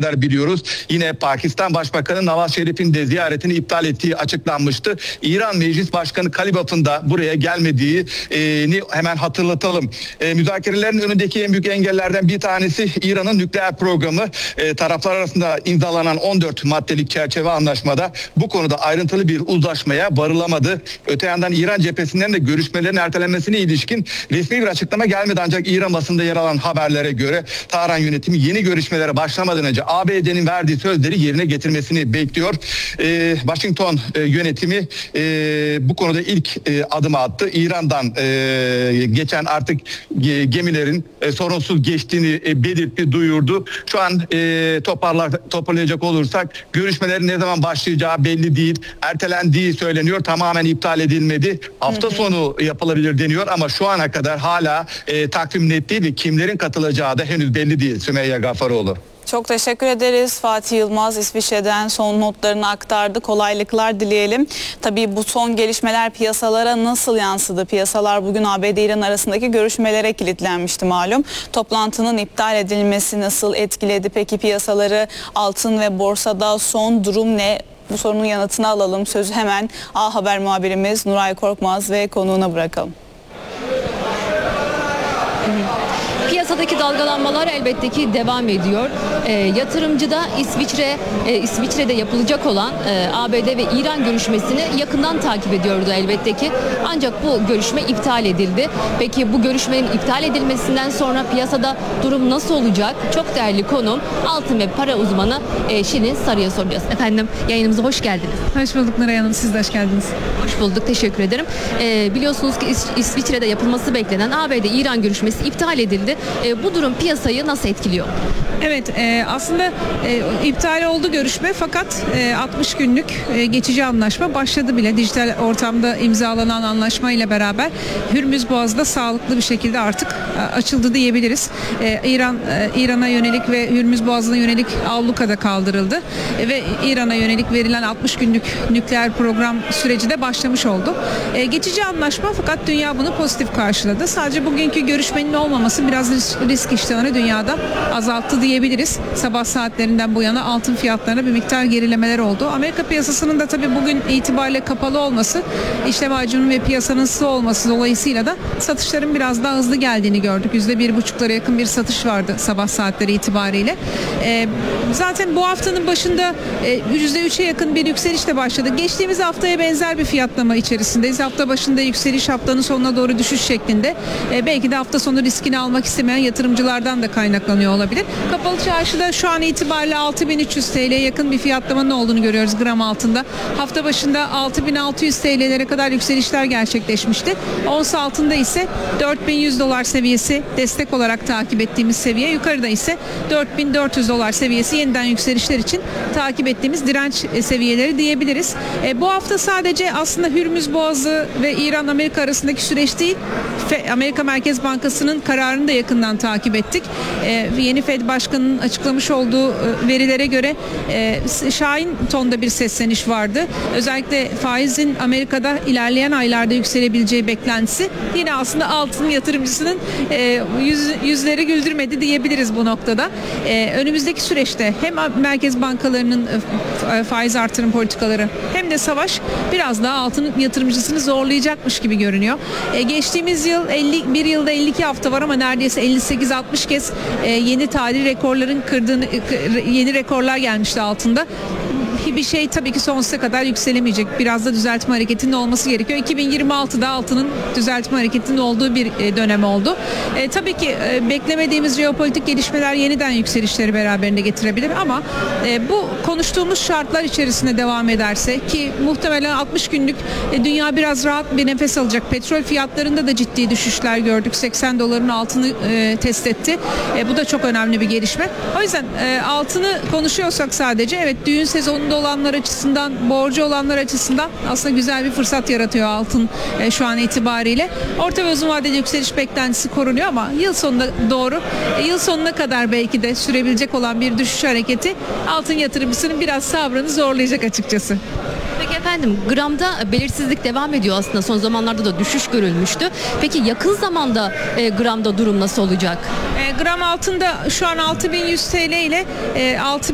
kadar biliyoruz. Yine Pakistan Başbakanı Nawaz Şerif'in de ziyaretini iptal ettiği açıklanmıştı. İran Meclis Başkanı Kalibaf'ın da buraya gelmediğini hemen hatırlatalım. Müzakerelerin önündeki en büyük engellerden bir tanesi İran'ın nükleer programı. Taraflar arasında imzalanan 14 maddelik çerçeve anlaşmada bu konuda ayrıntılı bir uzlaşmaya varılamadı. Öte yandan İran cephesinden de görüşmelerin ertelenmesine ilişkin resmi bir açıklama gelmedi. Ancak İran basında yer alan haberlere göre Tahran yönetimi yeni görüşmelere başlamadan önce ABD'nin verdiği sözleri yerine getirmesini bekliyor. Washington yönetimi bu konuda ilk adımı attı. İran'dan geçen artık gemilerin sorunsuz geçtiğini belirtti, duyurdu. Şu an toparlayacak olursak görüşmelerin ne zaman başlayacağı belli değil. Ertelendiği söyleniyor. Tamamen iptal edilmedi. Hafta sonu yapılabilir deniyor ama şu ana kadar hala takvim net değil ve kimlerin katılacağı da henüz belli değil. Sümeyye Gaffaroğlu. Çok teşekkür ederiz. Fatih Yılmaz İsviçre'den son notlarını aktardı. Kolaylıklar dileyelim. Tabii bu son gelişmeler piyasalara nasıl yansıdı? Piyasalar bugün ABD-İran arasındaki görüşmelere kilitlenmişti malum. Toplantının iptal edilmesi nasıl etkiledi? Peki piyasaları, altın ve borsada son durum ne? Bu sorunun yanıtını alalım. Sözü hemen A Haber muhabirimiz Nuray Korkmaz ve konuğuna bırakalım. Piyasadaki dalgalanmalar elbette ki devam ediyor. Yatırımcı da İsviçre'de yapılacak olan ABD ve İran görüşmesini yakından takip ediyordu elbette ki. Ancak bu görüşme iptal edildi. Peki bu görüşmenin iptal edilmesinden sonra piyasada durum nasıl olacak? Çok değerli konuğum altın ve para uzmanı Şirin Sarı'ya soracağız. Efendim yayınımıza hoş geldiniz. Hoş bulduk Nuray Hanım. Siz de hoş geldiniz. Hoş bulduk. Teşekkür ederim. Biliyorsunuz ki İsviçre'de yapılması beklenen ABD-İran görüşmesi iptal edildi. Bu durum piyasayı nasıl etkiliyor? Evet, aslında iptal oldu görüşme fakat 60 günlük geçici anlaşma başladı bile. Dijital ortamda imzalanan anlaşma ile beraber Hürmüz Boğazı da sağlıklı bir şekilde artık açıldı diyebiliriz. İran'a yönelik ve Hürmüz Boğazı'na yönelik avluka da kaldırıldı ve İran'a yönelik verilen 60 günlük nükleer program süreci de başlamış oldu. Geçici anlaşma fakat dünya bunu pozitif karşıladı. Sadece bugünkü görüşmenin olmaması biraz risk iştahını dünyada azalttı diyebiliriz. Sabah saatlerinden bu yana altın fiyatlarına bir miktar gerilemeler oldu. Amerika piyasasının da tabii bugün itibariyle kapalı olması, işlem hacminin ve piyasanın sığ olması dolayısıyla da satışların biraz daha hızlı geldiğini gördük. %1,5'lara yakın bir satış vardı sabah saatleri itibariyle. Zaten bu haftanın başında %3'e yakın bir yükselişle başladı. Geçtiğimiz haftaya benzer bir fiyatlama içerisindeyiz. Hafta başında yükseliş, haftanın sonuna doğru düşüş şeklinde. Belki de hafta sonu riskini almak istemeyen yatırımcılardan da kaynaklanıyor olabilir. Kapalı çarşıda şu an itibariyle 6.300 TL'ye yakın bir fiyatlamanın olduğunu görüyoruz gram altında. Hafta başında 6.600 TL'lere kadar yükselişler gerçekleşmişti. Ons altında ise 4.100 dolar seviyesi destek olarak takip ettiğimiz seviye. Yukarıda ise 4.400 dolar seviyesi yeniden yükselişler için takip ettiğimiz direnç seviyeleri diyebiliriz. Bu hafta sadece aslında Hürmüz Boğazı ve İran-Amerika arasındaki süreç değil, Amerika Merkez Bankası'nın kararını da yakından takip ettik. Yeni Fed Başkanı'nın açıklamış olduğu verilere göre şahin tonda bir sesleniş vardı. Özellikle faizin Amerika'da ilerleyen aylarda yükselebileceği beklentisi yine aslında altın yatırımcısının yüzleri güldürmedi diyebiliriz bu noktada. Önümüzdeki süreçte hem merkez bankalarının faiz artırım politikaları hem de savaş biraz daha altın yatırımcısını zorlayacakmış gibi görünüyor. Geçtiğimiz yıl bir yılda 52 hafta var ama neredeyse 58-60 kez yeni tarihi rekorların yeni rekorlar gelmişti altında. Bir şey tabii ki sonsuza kadar yükselemeyecek. Biraz da düzeltme hareketinin olması gerekiyor. 2026'da altının düzeltme hareketinin olduğu bir dönem oldu. Tabii ki beklemediğimiz jeopolitik gelişmeler yeniden yükselişleri beraberinde getirebilir ama bu konuştuğumuz şartlar içerisinde devam ederse ki muhtemelen 60 günlük dünya biraz rahat bir nefes alacak. Petrol fiyatlarında da ciddi düşüşler gördük. 80 doların altını test etti. Bu da çok önemli bir gelişme. O yüzden altını konuşuyorsak sadece evet düğün sezonunda olanlar açısından, borcu olanlar açısından aslında güzel bir fırsat yaratıyor altın şu an itibariyle. Orta ve uzun vadeli yükseliş beklentisi korunuyor ama yıl sonuna doğru, yıl sonuna kadar belki de sürebilecek olan bir düşüş hareketi altın yatırımcısının biraz sabrını zorlayacak açıkçası. Peki efendim, gramda belirsizlik devam ediyor aslında. Son zamanlarda da düşüş görülmüştü. Peki yakın zamanda gramda durum nasıl olacak? Gram altında şu an 6.100 TL ile